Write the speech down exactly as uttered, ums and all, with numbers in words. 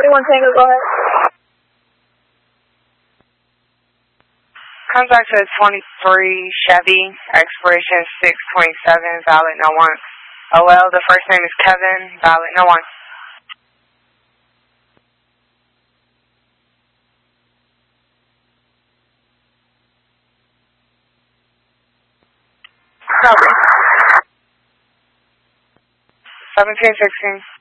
forty-one Tango, go ahead. Contact to twenty-three Chevy, expiration six twenty-seven, valid no one. O L, the first name is Kevin, valid no one. Copy. seventeen sixteen.